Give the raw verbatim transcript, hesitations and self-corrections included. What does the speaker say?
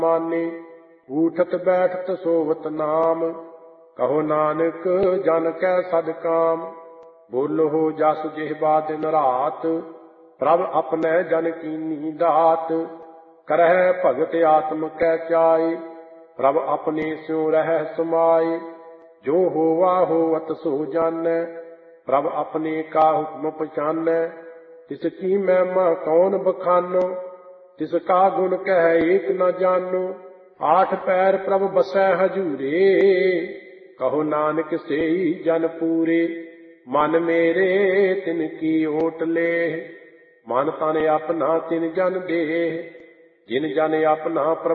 माने। उठत बैठत सोवत नाम, कहो नानक जन कै सद काम। बोलो हो जस जिह्वा दिन रात, प्रभ अपने जन कीनी दात। करह भगत आत्म कै चाए, प्रभ अपने स्यों रह समाए। जो होवा होवत सो जानै, प्रभ अपने का हुक्म पछानै। तिसकी महिमा कौन बखानो, तिसका गुण कह एक न जानो। आठ पैर प्रभ बसै हजूरे, कहो नानक सेई जन पूरे। मन मेरे तिनकी ओट लेह, मन तन अपना तिन जन देह। जिन जन अपना